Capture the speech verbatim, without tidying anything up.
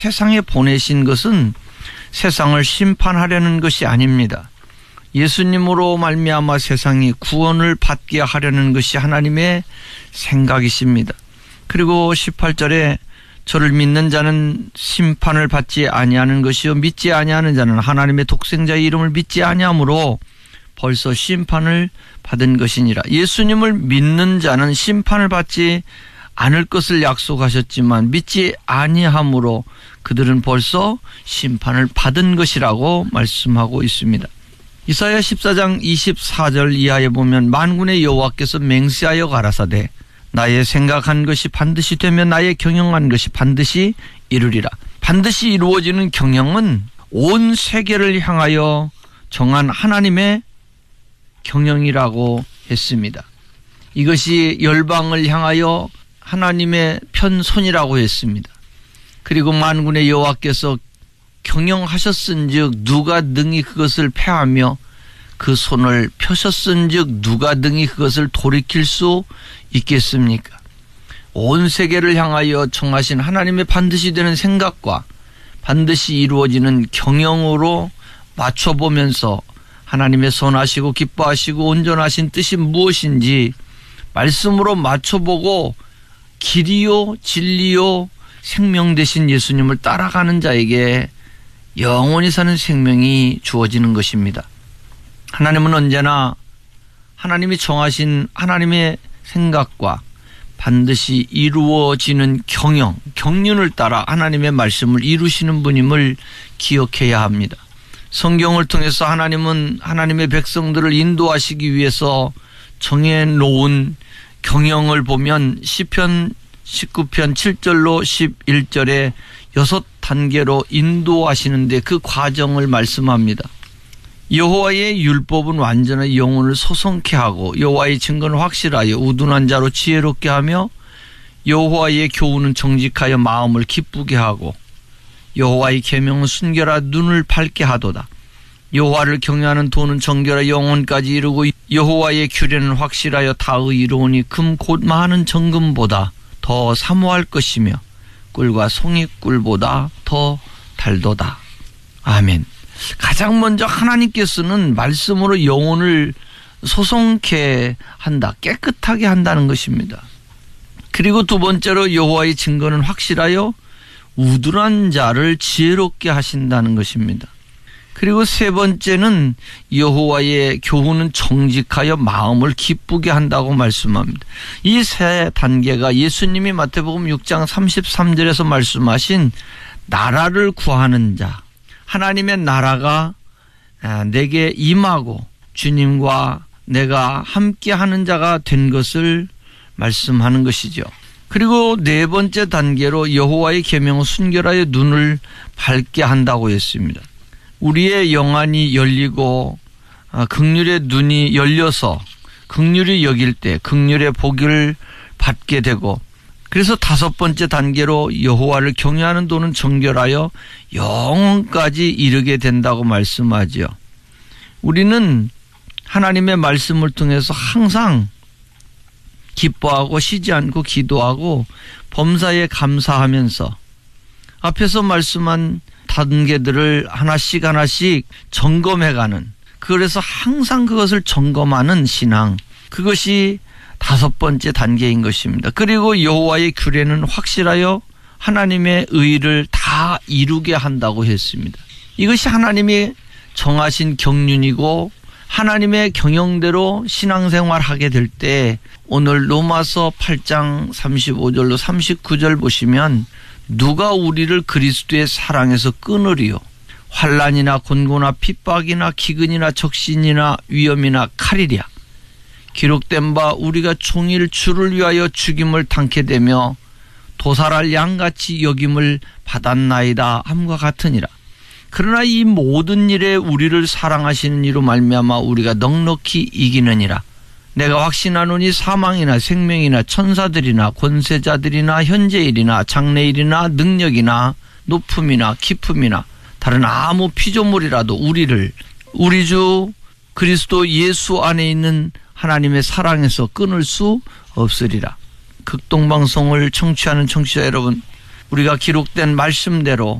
세상에 보내신 것은 세상을 심판하려는 것이 아닙니다. 예수님으로 말미암아 세상이 구원을 받게 하려는 것이 하나님의 생각이십니다. 그리고 십팔 절에 저를 믿는 자는 심판을 받지 아니하는 것이요 믿지 아니하는 자는 하나님의 독생자의 이름을 믿지 아니하므로 벌써 심판을 받은 것이니라. 예수님을 믿는 자는 심판을 받지 않을 것을 약속하셨지만 믿지 아니함으로 그들은 벌써 심판을 받은 것이라고 말씀하고 있습니다. 이사야 십사 장 이십사 절 이하에 보면 만군의 여호와께서 맹세하여 가라사대 나의 생각한 것이 반드시 되며 나의 경영한 것이 반드시 이루리라. 반드시 이루어지는 경영은 온 세계를 향하여 정한 하나님의 경영이라고 했습니다. 이것이 열방을 향하여 하나님의 편손이라고 했습니다. 그리고 만군의 여호와께서 경영하셨은즉 누가 능히 그것을 패하며 그 손을 펴셨은즉 누가 능히 그것을 돌이킬 수 있겠습니까? 온 세계를 향하여 정하신 하나님의 반드시 되는 생각과 반드시 이루어지는 경영으로 맞춰보면서 하나님의 선하시고 기뻐하시고 온전하신 뜻이 무엇인지 말씀으로 맞춰보고 길이요 진리요 생명 되신 예수님을 따라가는 자에게 영원히 사는 생명이 주어지는 것입니다. 하나님은 언제나 하나님이 정하신 하나님의 생각과 반드시 이루어지는 경영, 경륜을 따라 하나님의 말씀을 이루시는 분임을 기억해야 합니다. 성경을 통해서 하나님은 하나님의 백성들을 인도하시기 위해서 정해놓은 경영을 보면 시편 십구 편 칠 절로 십일 절에 여섯 단계로 인도하시는데 그 과정을 말씀합니다. 여호와의 율법은 완전히 영혼을 소송케 하고 여호와의 증거는 확실하여 우둔한 자로 지혜롭게 하며 여호와의 교훈은 정직하여 마음을 기쁘게 하고 여호와의 계명은 순결하 눈을 밝게 하도다. 여호와를 경외하는 도는 정결하 영혼까지 이르고 여호와의 규례는 확실하여 다 의로우니 금 곧 많은 정금보다 더 사모할 것이며 꿀과 송이꿀보다 더 달도다. 아멘. 가장 먼저 하나님께서는 말씀으로 영혼을 소송케 한다, 깨끗하게 한다는 것입니다. 그리고 두 번째로 여호와의 증거는 확실하여 우둔한 자를 지혜롭게 하신다는 것입니다. 그리고 세 번째는 여호와의 교훈은 정직하여 마음을 기쁘게 한다고 말씀합니다. 이 세 단계가 예수님이 마태복음 육 장 삼십삼 절에서 말씀하신 나라를 구하는 자, 하나님의 나라가 내게 임하고 주님과 내가 함께하는 자가 된 것을 말씀하는 것이죠. 그리고 네 번째 단계로 여호와의 계명을 순결하여 눈을 밝게 한다고 했습니다. 우리의 영안이 열리고 긍휼의 눈이 열려서 긍휼히 여길 때 긍휼의 복을 받게 되고, 그래서 다섯 번째 단계로 여호와를 경외하는 도는 정결하여 영원까지 이르게 된다고 말씀하죠. 우리는 하나님의 말씀을 통해서 항상 기뻐하고 쉬지 않고 기도하고 범사에 감사하면서 앞에서 말씀한 단계들을 하나씩 하나씩 점검해가는, 그래서 항상 그것을 점검하는 신앙, 그것이 다섯 번째 단계인 것입니다. 그리고 여호와의 규례는 확실하여 하나님의 의를 다 이루게 한다고 했습니다. 이것이 하나님이 정하신 경륜이고 하나님의 경영대로 신앙생활하게 될 때, 오늘 로마서 팔 장 삼십오 절로 삼십구 절 보시면 누가 우리를 그리스도의 사랑에서 끊으리요? 환난이나 곤고나 핍박이나 기근이나 적신이나 위험이나 칼이랴. 기록된 바 우리가 종일 주를 위하여 죽임을 당케 되며 도살할 양같이 여김을 받았나이다 함과 같으니라. 그러나 이 모든 일에 우리를 사랑하시는 이로 말미암아 우리가 넉넉히 이기느니라. 내가 확신하노니 사망이나 생명이나 천사들이나 권세자들이나 현재일이나 장래일이나 능력이나 높음이나 깊음이나 다른 아무 피조물이라도 우리를 우리 주 그리스도 예수 안에 있는 하나님의 사랑에서 끊을 수 없으리라. 극동방송을 청취하는 청취자 여러분, 우리가 기록된 말씀대로